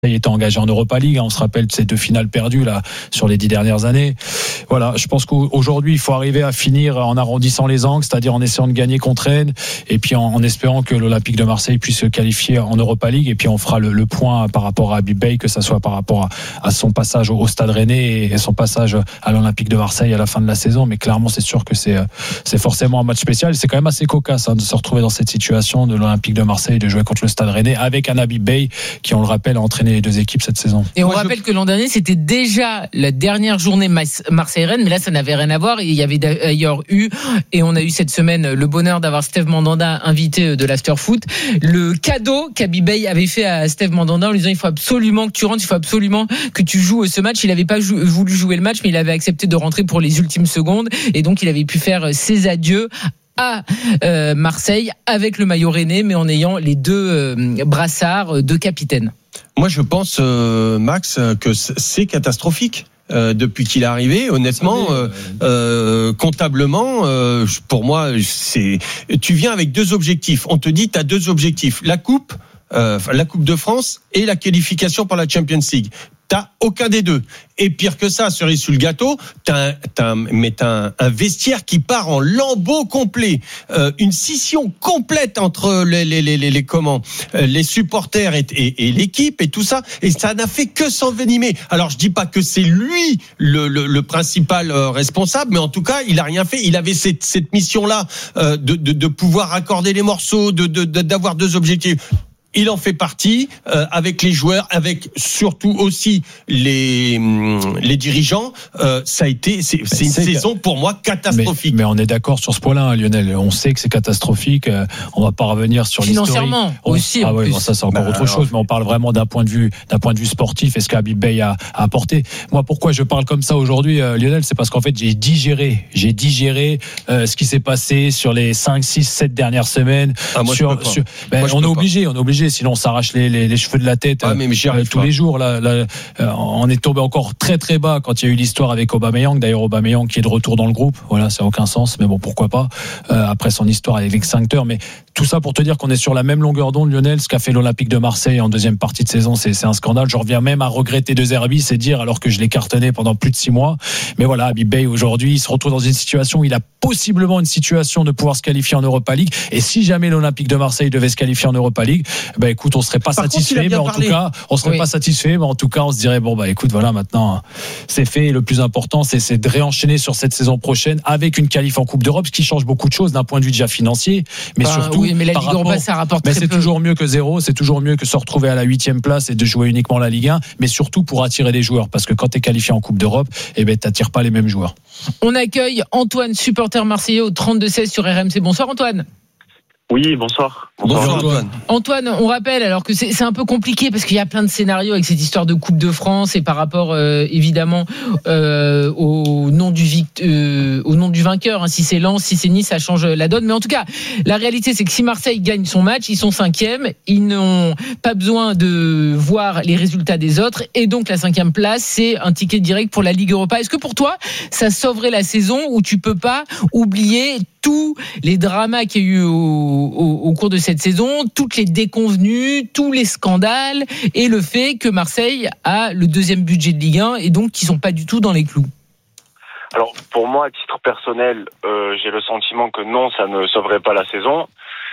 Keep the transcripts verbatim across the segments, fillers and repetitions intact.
Il était engagé en Europa League. On se rappelle de ces deux finales perdues là sur les dix dernières années. Voilà, je pense qu'aujourd'hui, il faut arriver à finir en arrondissant les angles, c'est-à-dire en essayant de gagner contre Rennes, et puis en, en espérant que l'Olympique de Marseille puisse se qualifier en Europa League. Et puis on fera le, le point par rapport à Habib Beye, que ça soit par rapport à, à son passage au, au Stade Rennais et son passage à l'Olympique de Marseille à la fin de la saison. Mais clairement, c'est sûr que c'est, c'est forcément un match spécial. C'est quand même assez cocasse hein, de se retrouver dans cette situation de l'Olympique de Marseille, de jouer contre le Stade Rennais avec un Habib Beye qui, on le rappelle, a entraîné les deux équipes cette saison. Et on Moi, rappelle je... que l'an dernier, c'était déjà la dernière journée Marseille-Rennes, mais là, ça n'avait rien à voir. Il y avait d'ailleurs eu, et on a eu cette semaine le bonheur d'avoir Steve Mandanda invité de l'Afterfoot, le cadeau qu'Habib Beye avait fait à Steve Mandanda en lui disant il faut absolument que tu rentres, il faut absolument que tu joues ce match. Il n'avait pas jou- voulu jouer le match, mais il avait accepté de rentrer pour les ultimes secondes, et donc il avait pu faire ses adieux à euh, Marseille avec le maillot rennais, mais en ayant les deux euh, brassards de capitaine. Moi, je pense, euh, Max, que c'est catastrophique. Euh, depuis qu'il est arrivé, honnêtement, euh, euh, comptablement, euh, pour moi, c'est. Tu viens avec deux objectifs. On te dit, tu as deux objectifs la coupe, euh, la Coupe de France et la qualification pour la Champions League. T'as aucun des deux. Et pire que ça, cerise sur le gâteau, t'as un, t'as un, mais t'as un, un vestiaire qui part en lambeaux complets, euh, une scission complète entre les les les les, les comment, euh, les supporters et, et, et l'équipe et tout ça, et ça n'a fait que s'envenimer. Alors je dis pas que c'est lui le, le, le principal euh, responsable, mais en tout cas il a rien fait. Il avait cette, cette mission là euh, de, de de pouvoir accorder les morceaux, de, de, de d'avoir deux objectifs. Il en fait partie euh, avec les joueurs, avec surtout aussi les les dirigeants. Euh, ça a été c'est, c'est une c'est saison pour moi catastrophique. Mais, mais on est d'accord sur ce point-là, hein, Lionel. On sait que c'est catastrophique. Euh, on va pas revenir sur l'historique. Financièrement aussi. Ah oui, bon, ça c'est encore bah, autre alors... chose. Mais on parle vraiment d'un point de vue d'un point de vue sportif. Est-ce qu'Habib Beye a, a apporté? Moi, pourquoi je parle comme ça aujourd'hui, euh, Lionel, c'est parce qu'en fait j'ai digéré, j'ai digéré euh, ce qui s'est passé sur les cinq, six, sept dernières semaines. Ah, moi, sur, sur, ben, moi, on est obligé, on est obligé. Sinon, on s'arrache les, les, les cheveux de la tête ah, mais, mais euh, tous pas. les jours. Là, là, euh, on est tombé encore très très bas quand il y a eu l'histoire avec Aubameyang. D'ailleurs, Aubameyang qui est de retour dans le groupe. Voilà, ça n'a aucun sens, mais bon, pourquoi pas. Euh, après son histoire avec l'extincteur, mais tout ça pour te dire qu'on est sur la même longueur d'onde, Lionel. Ce qu'a fait l'Olympique de Marseille en deuxième partie de saison, c'est, c'est un scandale. Je reviens même à regretter De Zerbi, c'est dire, alors que je l'ai cartonné pendant plus de six mois. Mais voilà, Habib Beye aujourd'hui, il se retrouve dans une situation où il a possiblement une situation de pouvoir se qualifier en Europa League. Et si jamais l'Olympique de Marseille devait se qualifier en Europa League, ben écoute, on serait pas Par satisfait, contre, mais en parlé. tout cas, on serait oui. pas satisfait, mais en tout cas, on se dirait bon bah écoute, voilà, maintenant c'est fait. Et le plus important, c'est, c'est de réenchaîner sur cette saison prochaine avec une qualif en Coupe d'Europe, ce qui change beaucoup de choses d'un point de vue déjà financier, mais bah, surtout. Oui, mais la Ligue rapport, Europa, ça rapporte mais très c'est peu. toujours mieux que zéro, c'est toujours mieux que se retrouver à la huitième place et de jouer uniquement la Ligue un, mais surtout pour attirer des joueurs, parce que quand t'es qualifié en Coupe d'Europe, eh ben t'attires pas les mêmes joueurs. On accueille Antoine, supporter marseillais au trente-deux seize sur R M C. Bonsoir Antoine. Oui, bonsoir. Bonsoir, bonsoir Antoine. Antoine, on rappelle alors que c'est, c'est un peu compliqué parce qu'il y a plein de scénarios avec cette histoire de Coupe de France et par rapport euh, évidemment euh, au nom du vict- euh, au nom du vainqueur. Hein, si c'est Lens, si c'est Nice, ça change la donne. Mais en tout cas, la réalité c'est que si Marseille gagne son match, ils sont cinquième, ils n'ont pas besoin de voir les résultats des autres et donc la cinquième place c'est un ticket direct pour la Ligue Europa. Est-ce que pour toi ça sauverait la saison où tu peux pas oublier tous les dramas qu'il y a eu au, au, au cours de cette saison, toutes les déconvenues, tous les scandales et le fait que Marseille a le deuxième budget de Ligue un et donc qu'ils sont pas du tout dans les clous? Alors, pour moi, à titre personnel, euh, j'ai le sentiment que non, ça ne sauverait pas la saison.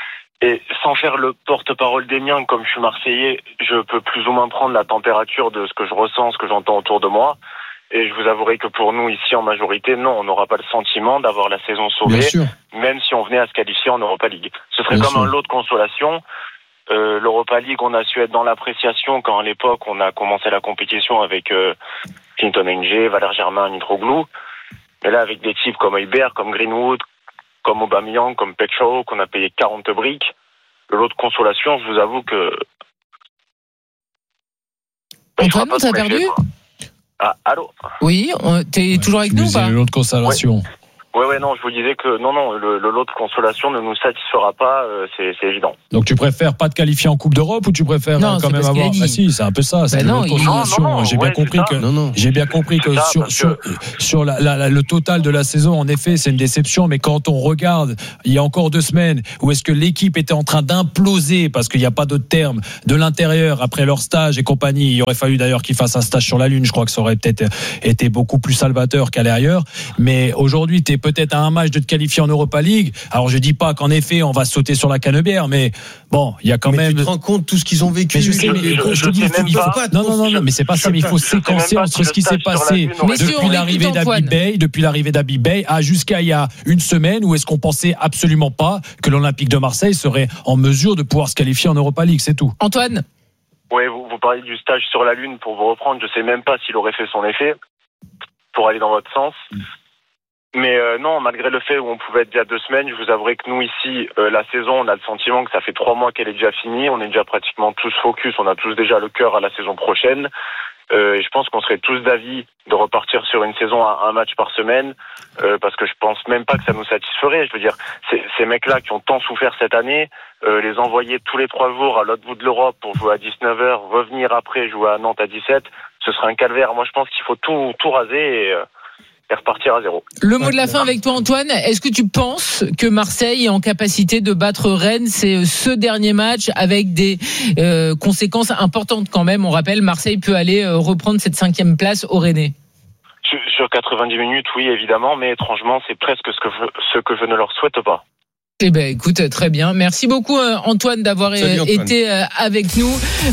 Et sans faire le porte-parole des miens, comme je suis Marseillais, je peux plus ou moins prendre la température de ce que je ressens, ce que j'entends autour de moi. Et je vous avouerai que pour nous, ici, en majorité, non, on n'aura pas le sentiment d'avoir la saison sauvée, même si on venait à se qualifier en Europa League. Ce serait Bien comme sûr. un lot de consolation. Euh, L'Europa League, on a su être dans l'appréciation quand à l'époque, on a commencé la compétition avec euh, Clinton Ng, Valère Germain, Mitroglou. Mais là, avec des types comme Hubert, comme Greenwood, comme Aubameyang, comme Petro, qu'on a payé quarante briques, le lot de consolation, je vous avoue que... Antoine, t'as perdu ? Ah, allô ? Oui, t'es ouais, toujours avec nous ou pas ? Le lot de consolation. Ouais. Ouais, ouais, non, je vous disais que non, non, le, le lot de consolation ne nous satisfera pas, euh, c'est, c'est évident. Donc tu préfères pas te qualifier en Coupe d'Europe ou tu préfères non, euh, quand même avoir dit. Ah si, c'est un peu ça, c'est bah le non, lot de consolation. non, non, j'ai bien ouais, compris que non, non. j'ai bien compris que ça, sur sur, que... sur la, la, la, le total de la saison, en effet, c'est une déception. Mais quand on regarde, il y a encore deux semaines, où est-ce que l'équipe était en train d'imploser parce qu'il n'y a pas d'autre terme de l'intérieur après leur stage et compagnie. Il aurait fallu d'ailleurs qu'ils fassent un stage sur la Lune. Je crois que ça aurait peut-être été beaucoup plus salvateur qu'à l'extérieur. Mais aujourd'hui, tu es peut-être à un match de te qualifier en Europa League. Alors je dis pas qu'en effet on va sauter sur la canebière, mais bon, il y a quand mais même. Tu te rends compte tout ce qu'ils ont vécu. Mais je sais, mais je, je, je, je dis, il faut, il faut pas. Non, non, non, non, mais c'est pas ça. Mais il faut séquencer entre ce qui s'est passé depuis l'arrivée d'Habib Beye, depuis l'arrivée d'Habib Beye, à jusqu'à il y a une semaine, où est-ce qu'on pensait absolument pas que l'Olympique de Marseille serait en mesure de pouvoir se qualifier en Europa League, c'est tout. Antoine. Oui, vous, vous parlez du stage sur la Lune, pour vous reprendre, je sais même pas s'il aurait fait son effet, pour aller dans votre sens. Mm. Mais euh, non, malgré le fait où on pouvait être il y a deux semaines, je vous avouerai que nous ici, euh, la saison, on a le sentiment que ça fait trois mois qu'elle est déjà finie, on est déjà pratiquement tous focus, on a tous déjà le cœur à la saison prochaine. Euh, et je pense qu'on serait tous d'avis de repartir sur une saison à un match par semaine, euh, parce que je pense même pas que ça nous satisferait. Je veux dire, ces, ces mecs-là qui ont tant souffert cette année, euh, les envoyer tous les trois jours à l'autre bout de l'Europe pour jouer à dix-neuf heures, revenir après jouer à Nantes à dix-sept, ce serait un calvaire. Moi, je pense qu'il faut tout, tout raser et... Euh, et repartir à zéro. Le mot de la fin avec toi, Antoine. Est-ce que tu penses que Marseille est en capacité de battre Rennes, c'est ce dernier match, avec des euh, conséquences importantes quand même? On rappelle, Marseille peut aller euh, reprendre cette cinquième place au Rennais. Sur, sur quatre-vingt-dix minutes, oui, évidemment, mais étrangement, c'est presque ce que je, ce que je ne leur souhaite pas. Eh ben, écoute, très bien. Merci beaucoup, Antoine, d'avoir Salut, Antoine. été avec nous.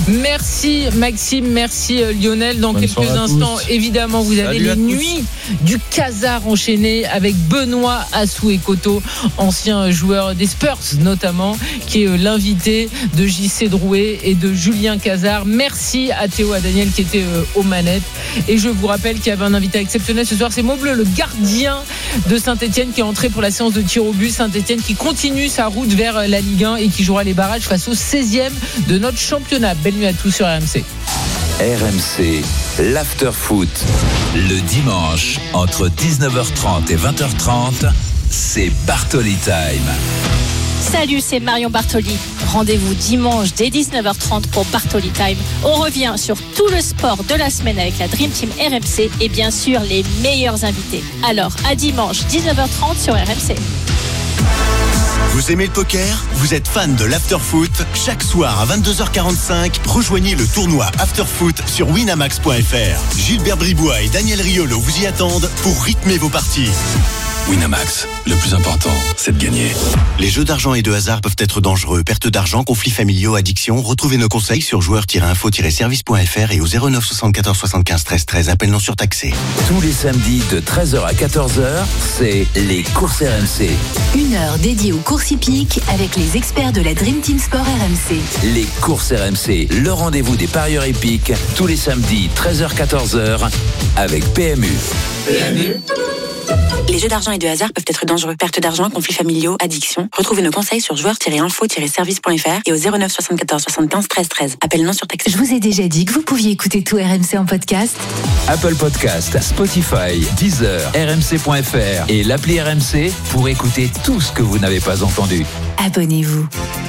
Merci, Maxime. Merci, Lionel. Dans Bonne quelques instants, évidemment, vous avez Salut les nuits du Casar enchaînées avec Benoît Assou et Coto, ancien joueur des Spurs, notamment, qui est l'invité de J C Drouet et de Julien Casar. Merci à Théo, à Daniel, qui était aux manettes. Et je vous rappelle qu'il y avait un invité exceptionnel ce soir. C'est Maubleu, le gardien de Saint-Etienne, qui est entré pour la séance de tir au but. Saint-Etienne qui continue continue sa route vers la Ligue un et qui jouera les barrages face au seizième de notre championnat. Belle nuit à tous sur R M C. R M C, l'after-foot. Le dimanche, entre dix-neuf heures trente et vingt heures trente, c'est Bartoli Time. Salut, c'est Marion Bartoli. Rendez-vous dimanche dès dix-neuf heures trente pour Bartoli Time. On revient sur tout le sport de la semaine avec la Dream Team R M C et bien sûr les meilleurs invités. Alors, à dimanche dix-neuf heures trente sur R M C. Vous aimez le poker ? Vous êtes fan de l'afterfoot ? Chaque soir à vingt-deux heures quarante-cinq, rejoignez le tournoi Afterfoot sur winamax point f r. Gilbert Bribois et Daniel Riolo vous y attendent pour rythmer vos parties. Winamax, le plus important, c'est de gagner. Les jeux d'argent et de hasard peuvent être dangereux. Perte d'argent, conflits familiaux, addiction. Retrouvez nos conseils sur joueurs tiret info tiret service point f r et au zéro neuf soixante-quatorze soixante-quinze treize treize. Appel non surtaxé. Tous les samedis de treize heures à quatorze heures, c'est les courses R M C. Une heure dédiée aux courses hippiques avec les experts de la Dream Team Sport R M C. Les courses R M C, le rendez-vous des parieurs hippiques, tous les samedis treize heures quatorze heures avec P M U. P M U. Les jeux d'argent et de hasard peuvent être dangereux. Perte d'argent, conflits familiaux, addiction. Retrouvez nos conseils sur joueurs tiret info tiret service point f r et au zéro neuf soixante-quatorze soixante-quinze treize treize. Appel non surtaxé. Je vous ai déjà dit que vous pouviez écouter tout R M C en podcast. Apple Podcast, Spotify, Deezer, R M C point f r et l'appli R M C pour écouter tout ce que vous n'avez pas entendu. Abonnez-vous.